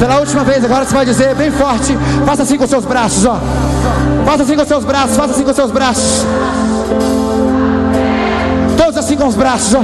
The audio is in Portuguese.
Pela última vez, agora você vai dizer bem forte. Faça assim com os seus braços, ó. Faça assim com os seus braços, faça assim com os seus braços. Todos assim com os braços, ó.